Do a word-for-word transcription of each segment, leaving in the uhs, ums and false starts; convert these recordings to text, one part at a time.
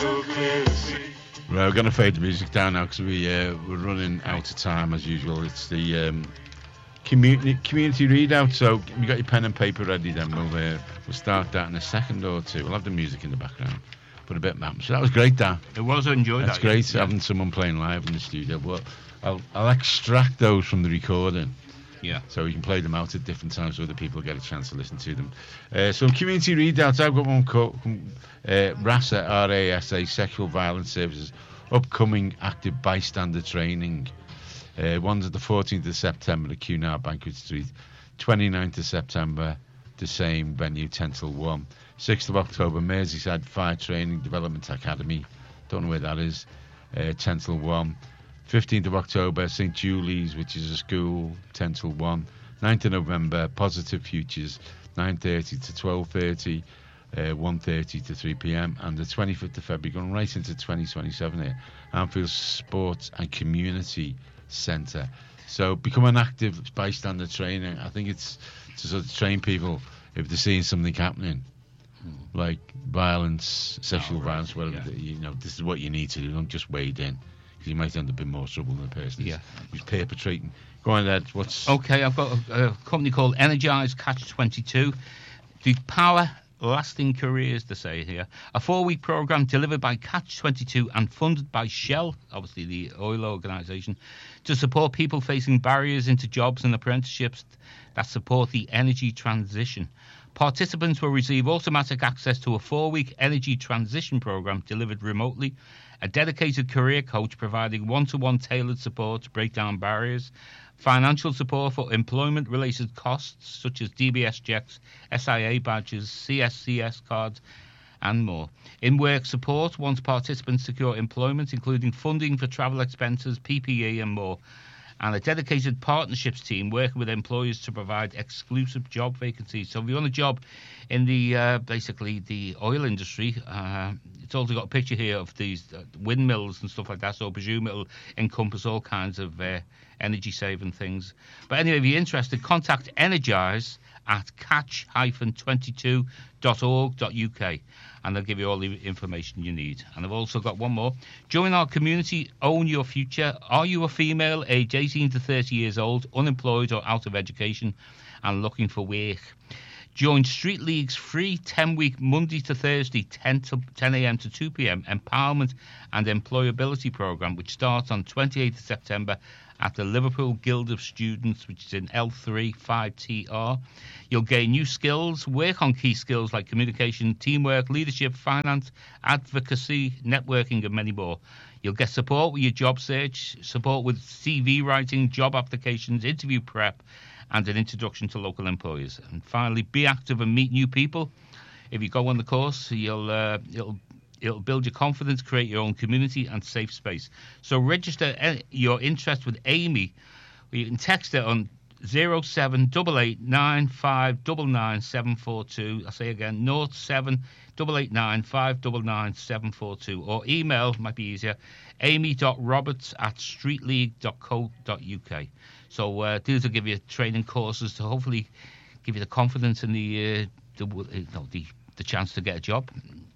Right, we're going to fade the music down now because we, uh, we're running out of time as usual. It's the um, community community readout, so you got your pen and paper ready then. We'll, uh, we'll start that in a second or two. We'll have the music in the background. Put a bit of map. So that was great, Dan. It was, I enjoyed That's that. great, yeah. having someone playing live in the studio. Well, I'll, I'll extract those from the recording. Yeah. So we can play them out at different times so other people get a chance to listen to them. Uh, so community readouts, I've got one called uh, RASA, R A S A, Sexual Violence Services, upcoming active bystander training. Uh, one's at the fourteenth of September at Cunard Banquet Street, twenty-ninth of September, the same venue, ten till one. sixth of October, Merseyside Fire Training Development Academy, don't know where that is, uh, ten till one. fifteenth of October, St Julie's, which is a school, ten till one. ninth of November, Positive Futures, nine thirty to twelve thirty, uh, one thirty to three p.m. And the twenty-fifth of February, going right into twenty twenty-seven here, Anfield Sports and Community Centre. So become an active bystander trainer. I think it's to sort of train people if they're seeing something happening, like violence, sexual Oh, right, violence, whatever, yeah. you know, this is what you need to do. Don't just wade in. You might end up in more trouble than the person Yeah. who's perpetrating. Go on, Ed. What's Okay, I've got a, a company called Energize Catch twenty-two. The power lasting careers, they say here. A four-week program delivered by Catch twenty-two and funded by Shell, obviously the oil organisation, to support people facing barriers into jobs and apprenticeships that support the energy transition. Participants will receive automatic access to a four-week energy transition program delivered remotely, a dedicated career coach providing one-to-one tailored support to break down barriers, financial support for employment-related costs such as D B S checks, S I A badges, C S C S cards, and more. In-work support once participants secure employment, including funding for travel expenses, P P E, and more. And a dedicated partnerships team working with employers to provide exclusive job vacancies. So if you want a job in the uh, basically the oil industry, uh, it's also got a picture here of these uh, windmills and stuff like that. So I presume it'll encompass all kinds of uh, energy saving things. But anyway, if you're interested, contact Energize at catch twenty-two dot org dot U K and they'll give you all the information you need. And I've also got one more. Join our community, own your future. Are you a female aged eighteen to thirty years old, unemployed or out of education and looking for work? Join Street League's free ten-week Monday to Thursday ten a.m. to two p.m. empowerment and employability program, which starts on twenty-eighth of September at the Liverpool Guild of Students, which is in L three five T R. You'll gain new skills, work on key skills like communication, teamwork, leadership, finance, advocacy, networking, and many more. You'll get support with your job search, support with C V writing, job applications, interview prep, and an introduction to local employers. And finally, be active and meet new people. If you go on the course, you'll uh, it'll it'll build your confidence, create your own community and safe space. So register your interest with Amy. You can text it on zero seven eight eight nine five nine nine seven four two. I say again, zero seven eight eight nine five nine nine seven four two, or email, might be easier, amy.roberts at streetleague dot co dot uk. So uh, these will give you training courses to hopefully give you the confidence and the uh, the, you know, the the chance to get a job.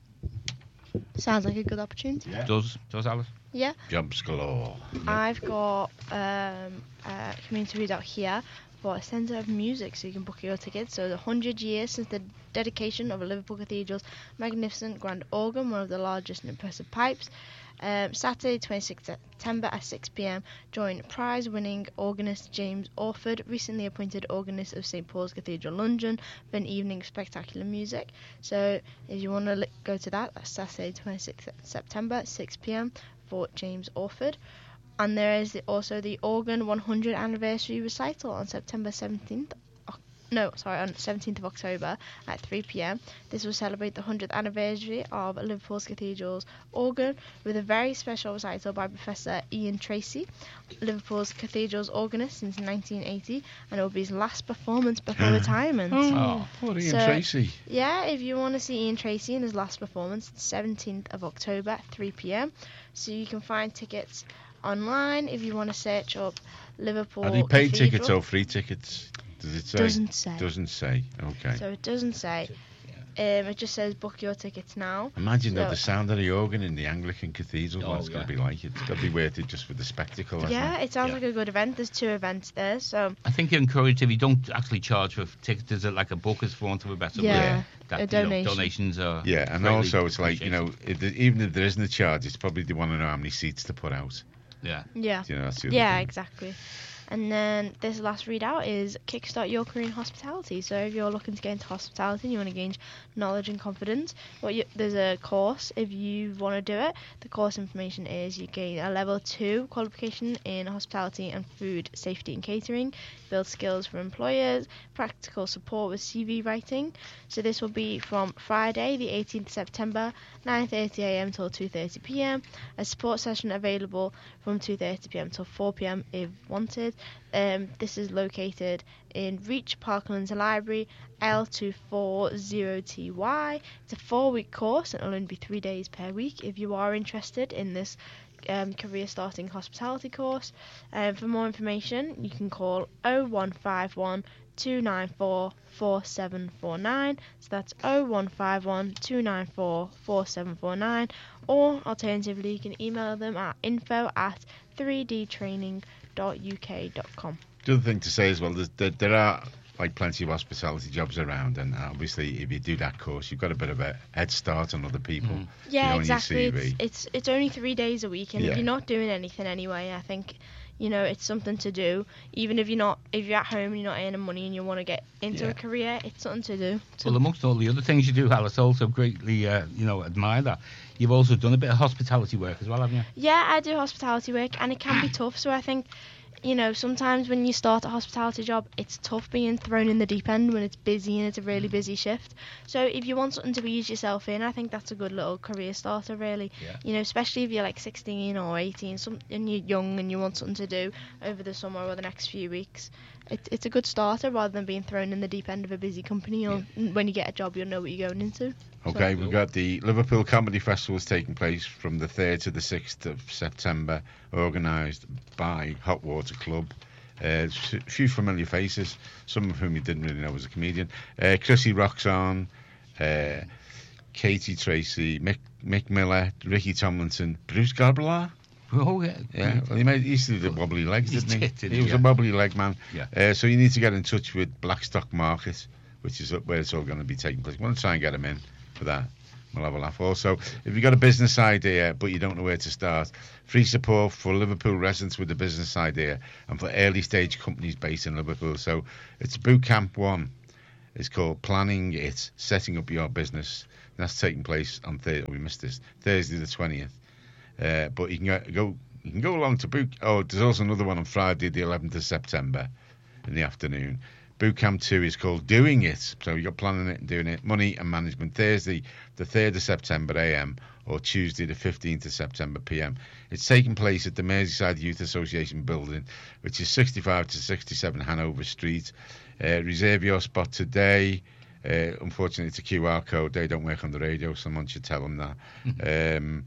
Sounds like a good opportunity. Yeah. Does does Alice? Yeah. Jobs galore? I've got um, a community readout here for a Centre of Music, so you can book your tickets. So the one hundred years since the dedication of Liverpool Cathedral's magnificent grand organ, one of the largest and impressive pipes. Um, Saturday, twenty-sixth of September at six p.m. Join prize-winning organist James Orford, recently appointed organist of Saint Paul's Cathedral, London, for an evening of spectacular music. So if you want to li- go to that, that's Saturday, twenty-sixth of September at six p.m. for James Orford. And there is also the Organ one hundred anniversary recital on September seventeenth. No, sorry, on seventeenth of October at three p.m. This will celebrate the one hundredth anniversary of Liverpool's Cathedral's organ with a very special recital by Professor Ian Tracy, Liverpool's Cathedral's organist since nineteen eighty, and it will be his last performance before retirement. Oh, poor Ian So, Tracy. Yeah, if you want to see Ian Tracy in his last performance, seventeenth of October at three p.m. So you can find tickets online if you want to search up Liverpool Are they paid Cathedral. tickets or free tickets? Does it say? Doesn't say. Doesn't say. Okay. So it doesn't say. Um, it just says book your tickets now. Imagine though So- the sound of the organ in the Anglican cathedral. Oh, what it's yeah. going to be like. It's got to be worth it just for the spectacle. hasn't Yeah, it? it sounds Yeah. like a good event. There's two events there, so I think you're encouraged if you don't actually charge for tickets, is it like a bookers for want of a better Yeah, word? That, a you know, donation. donations are. Yeah, and greatly also it's like, you know, appreciated. if the, even if there isn't a charge, it's probably they want to know how many seats to put out. Yeah. yeah. You know, that's the other Yeah, thing. exactly. And then this last readout is Kickstart Your Career in Hospitality. So if you're looking to get into hospitality and you want to gain knowledge and confidence, what you, there's a course if you want to do it. The course information is you gain a level two qualification in hospitality and food safety and catering, build skills for employers, practical support with C V writing. So this will be from Friday the eighteenth of September, nine thirty a m till two thirty p m. A support session available from two thirty p m till four p m if wanted. Um, this is located in Reach Parklands Library, L two four zero T Y. It's a four-week course and it'll only be three days per week. If you are interested in this um, career starting hospitality course, um, for more information you can call oh one five one two nine four four seven four nine. So that's oh one five one two nine four four seven four nine, or alternatively you can email them at info at three d training dot u k dot com. The other thing to say as well, there's, there, there are like plenty of hospitality jobs around, and obviously if you do that course, you've got a bit of a head start on other people. Mm. Yeah, you know, on exactly. your C V. It's, it's it's only three days a week, and Yeah. if you're not doing anything anyway, I think, you know, it's something to do. Even if you're not, if you're at home and you're not earning money and you want to get into Yeah. a career, it's something to do. So, Well, amongst all the other things you do, Alice, also greatly, uh, you know, admire that. You've also done a bit of hospitality work as well, haven't you? yeah, I do hospitality work, and it can be tough. So I think, you know, sometimes when you start a hospitality job, it's tough being thrown in the deep end when it's busy and it's a really busy shift. So if you want something to ease yourself in, I think that's a good little career starter, really. Yeah. You know, especially if you're like sixteen or eighteen, some, and you're young and you want something to do over the summer or the next few weeks. It, it's a good starter rather than being thrown in the deep end of a busy company. Or when you get a job, you'll know what you're going into. Okay, So- we've got the Liverpool Comedy Festival taking place from the third to the sixth of September, organised by Hot Water Club. Uh, s- a few familiar faces, some of whom you didn't really know was a comedian. Uh, Chrissy Roxon, uh, Katie Tracy, Mick, Mick Miller, Ricky Tomlinson, Bruce Garbler. Oh, yeah. Yeah, well, he, made, he used to do the wobbly legs, He didn't he? did, didn't he he? was Yeah. a wobbly leg man. Yeah. Uh, so you need to get in touch with Blackstock Market, which is up where it's all going to be taking place. We'll try and get him in for that. We'll have a laugh. Also, if you've got a business idea but you don't know where to start, free support for Liverpool residents with a business idea and for early stage companies based in Liverpool. So it's Boot Camp One. It's called Planning It, Setting Up Your Business. And that's taking place on Thursday. Oh, we missed this Thursday the twentieth. Uh, but you can go, go you can go along to Boot. Oh, there's also another one on Friday the eleventh of September in the afternoon. Boot Camp two is called Doing It. So you've got planning it and doing it. Money and management Thursday the third of September a m or Tuesday the fifteenth of September p m. It's taking place at the Merseyside Youth Association building, which is sixty-five to sixty-seven Hanover Street. Uh, reserve your spot today. Uh, unfortunately, it's a Q R code. They don't work on the radio. Someone should tell them that. um,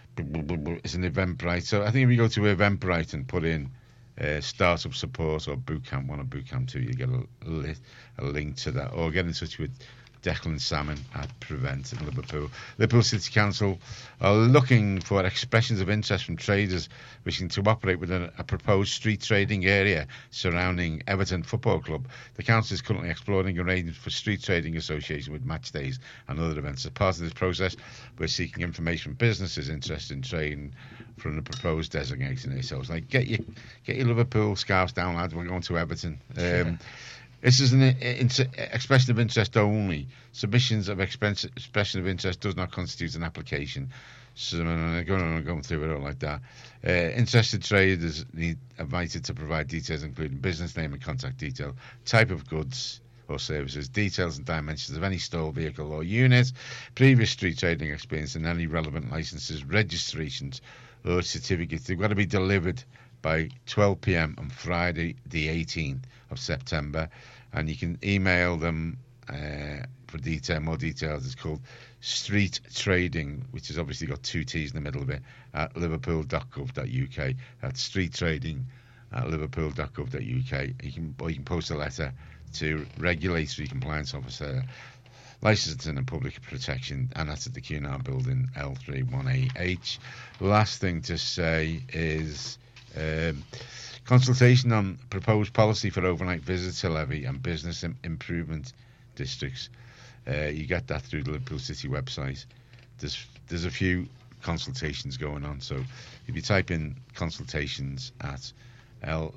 it's an Eventbrite. So I think if you go to Eventbrite and put in uh, startup support or bootcamp one or bootcamp two, you get a, a, li- a link to that, or get in touch with Declan Salmon at Prevent in Liverpool. Liverpool City Council are looking for expressions of interest from traders wishing to operate within a proposed street trading area surrounding Everton Football Club. The council is currently exploring arrangements for street trading association with match days and other events. As part of this process, we're seeking information from businesses interested in trading from the proposed designation area. So it's like, get your get your Liverpool scarves down, lads. We're going to Everton. Um, This is an uh, inter- expression of interest only. Submissions of expense- expression of interest does not constitute an application. So I'm going on going through it all like that. Uh, interested traders need invited to provide details including business name and contact detail, type of goods or services, details and dimensions of any store, vehicle or unit, previous street trading experience and any relevant licenses, registrations or certificates. They've got to be delivered by twelve p m on Friday the eighteenth of September, and you can email them uh, for detail, more details. It's called Street Trading, which has obviously got two T's in the middle of it, at liverpool dot gov dot u k. That's Street Trading at liverpool dot gov dot u k. You can, or you can post a letter to Regulatory Compliance Officer licensing and public protection, and that's at the Cunard building, L three one A H. Last thing to say is um, consultation on proposed policy for overnight visitor levy and business im- improvement districts. Uh, you get that through the Liverpool City website. There's there's a few consultations going on, so if you type in consultations at L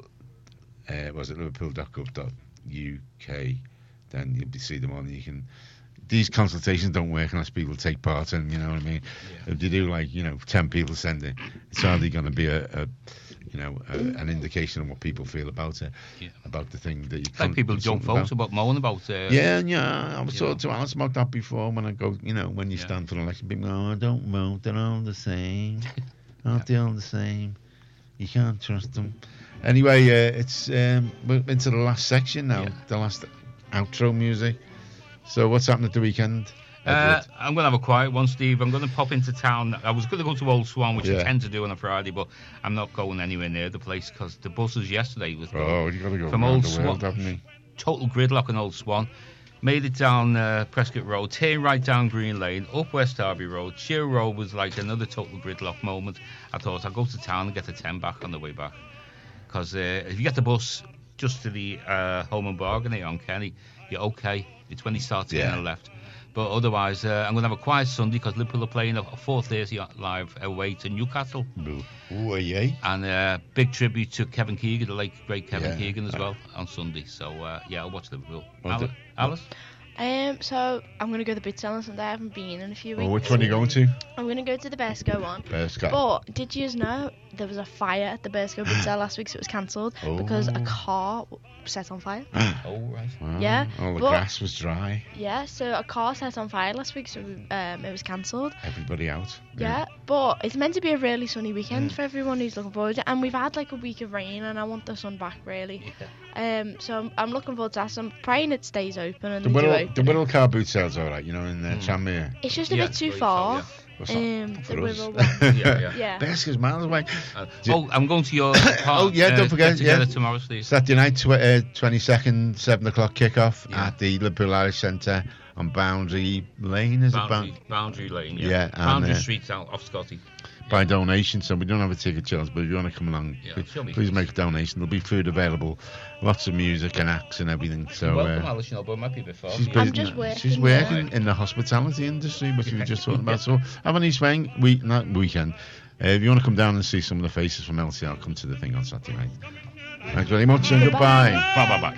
uh, was it liverpool dot gov dot U K, then you'll be see them on. You can. These consultations don't work unless people take part in. You know what I mean? Yeah. If you do like you know ten people send it, it's hardly going to be a, a you know a, an indication of what people feel about it, Yeah. about the thing that you. Like con- people don't consult vote about moan about. Uh, Yeah, yeah. I was you talking know. to Alice about that before when I go, you know, when you Yeah. stand for an election, people go, oh, don't vote, they're all the same. Aren't they all the same? You can't trust them. Anyway, uh, it's um, we're into the last section now, Yeah. the last outro music. So what's happening at the weekend? Uh, Edward? I'm going to have a quiet one, Steve. I'm going to pop into town. I was going to go to Old Swan, which Yeah. I tend to do on a Friday, but I'm not going anywhere near the place because the buses yesterday was Oh, you got to go From around Old the world, Swan. haven't you? total gridlock in Old Swan. Made it down uh, Prescott Road, turn right down Green Lane, up West Derby Road. Sheer Road was like another total gridlock moment. I thought I'd go to town and get the ten back on the way back. Because uh, if you get the bus just to the uh, Home and Bargain here on Kenny, you're okay. It's when you start taking Yeah. a left. But otherwise, uh, I'm going to have a quiet Sunday because Liverpool are playing a four thirty live away to Newcastle. Ooh, yeah. And uh, big tribute to Kevin Keegan, the late great Kevin Yeah. Keegan as well, on Sunday. So, uh, yeah, I'll watch Liverpool. Well, Alice? the- Alice? Um, so I'm gonna go to the Boots on Sunday. I haven't been in a few weeks. Oh, which one are you going to? I'm gonna go to the Besco one. Prescott. But did you know there was a fire at the Besco Boot Sale last week, so it was cancelled because a Oh. car w- set on fire. Oh, right. Wow. Yeah, All the but- grass was dry. Yeah, so a car set on fire last week, so um, it was cancelled. Everybody out. Yeah, but it's meant to be a really sunny weekend Mm. for everyone who's looking forward to it. And we've had like a week of rain, and I want the sun back really. Um, so I'm, I'm looking forward to that. So I'm praying it stays open and The they do Whittle, open the it. Whittle car boot sale's all right, you know, in uh, Mm. Tranmere. It's just a Yeah, bit too very far. so, What's that? Um, the For us. Whittle one. Yeah, yeah. Yeah. Besca's miles away. Uh, Do- oh, I'm going to your Oh, yeah, don't forget, get together yeah. tomorrow, Steve. Saturday night, tw- uh, twenty-second, seven o'clock kickoff Yeah. at the Liverpool Irish Centre on Boundary Lane, is Boundary, it? Boundary Lane, yeah. Yeah, and, Boundary uh, Street out off Scotty. By donation, so we don't have a ticket charge, but if you want to come along, Yeah, please, show me. please make a donation. There'll be food available, lots of music and acts and everything. So Welcome, uh, Alice, you know, but it might be a bit far. she's for you. I'm busy- just working She's there. working in the hospitality industry, which we were just talking about. So have a nice swing week, not weekend. Uh, if you want to come down and see some of the faces from L C R, come to the thing on Saturday night. Thanks very much and goodbye. Bye, bye, bye.